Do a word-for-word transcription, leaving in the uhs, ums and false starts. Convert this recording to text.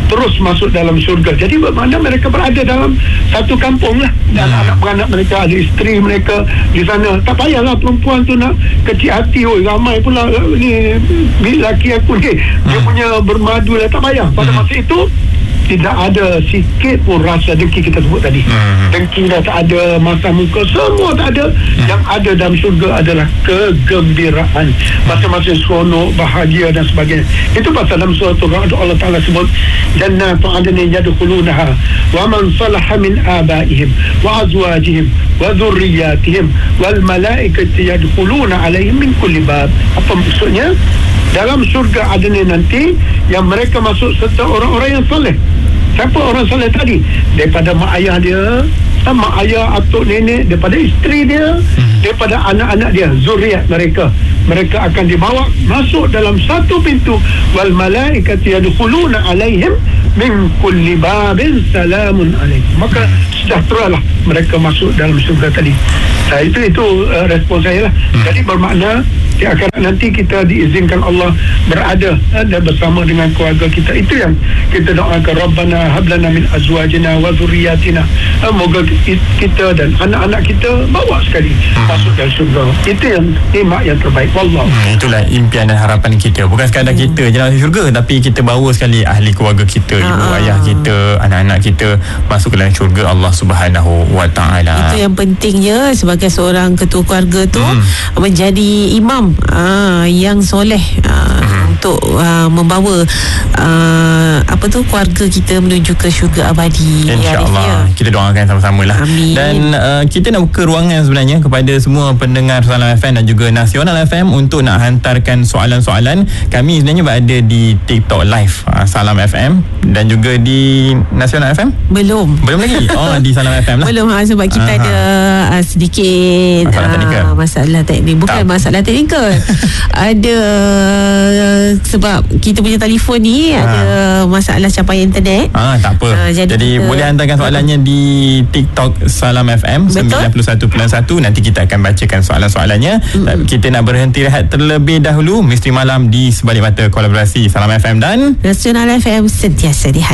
terus masuk dalam syurga. Jadi bermakna mereka berada dalam satu kampung lah, dan hmm. anak-beranak mereka, ada isteri mereka di sana. Tak payahlah perempuan tu nak kecil hati, oh ramai pula ni lelaki aku ni hmm. dia punya bermadu lah, tak payah. Pada hmm. masa itu tidak ada sikit pun rasa dengki kita sebut tadi. Hmm. Dengki dah tak ada, masa muka semua tak ada. Hmm. Yang ada dalam syurga adalah kegembiraan, masa-masa seronok, bahagia dan sebagainya. Itu pasal dalam surah Allah Ta'ala sebut jannatu adnin yadkhulunaha wa man salaha min abaihim wa azwajihim wa dhurriyyatihim wal malaikatu yadkhuluna alaihim min kulli bab. Apa maksudnya? Dalam syurga Adnin nanti yang mereka masuk serta orang-orang yang soleh. Siapa orang soleh tadi? Daripada mak ayah dia, mak ayah, atuk nenek, daripada isteri dia, hmm. daripada anak-anak dia, zuriat mereka. Mereka akan dibawa masuk dalam satu pintu. Wal malaikatu yadkhuluna alaihim min kulli babin salamun alaikum. Maka sejahteralah mereka masuk dalam syurga tadi. Nah, itu itu uh, respon saya lah. Hmm. Jadi bermakna di akhirat nanti kita diizinkan Allah berada dan bersama dengan keluarga kita. Itu yang kita doakan, Rabbana hablana min azwajina wa dhurriyyatina. Moga kita dan anak-anak kita bawa sekali hmm. masuk dalam syurga. Itu yang nikmat yang terbaik. Wallah. Hmm, itulah impian dan harapan kita. Bukan sekadar hmm. kita je nak masuk syurga, tapi kita bawa sekali ahli keluarga kita, ha. ibu ayah kita, anak-anak kita masuk ke dalam syurga Allah Subhanahu wa Ta'ala. Itu yang pentingnya sebagai seorang ketua keluarga tu hmm. menjadi imam Ah, yang soleh ah, hmm. untuk ah, membawa ah, apa tu keluarga kita menuju ke syurga abadi. InsyaAllah ya. Kita doakan sama-sama lah. Amin. Dan uh, kita nak buka ruangan sebenarnya kepada semua pendengar Salam F M dan juga Nasional F M untuk nak hantarkan soalan-soalan. Kami sebenarnya berada di TikTok Live uh, Salam F M dan juga di Nasional F M. Belum. Belum lagi. Oh, di Salam F M lah. Belum ha, sebab kita Aha. ada uh, sedikit masalah uh, teknikal. Masalah teknik. Bukan tak. masalah teknikal. Ada sebab kita punya telefon ni ha. ada masalah capaian internet. Ah, tak apa. Uh, jadi jadi kita, boleh hantarkan soalannya uh, di TikTok Salam F M sembilan puluh satu perpuluhan satu. Nanti kita akan bacakan soalan-soalannya. Mm-hmm. Kita nak berhenti rehat terlebih dahulu. Misteri Malam di sebalik mata kolaborasi Salam F M dan Nasional F M sentiasa di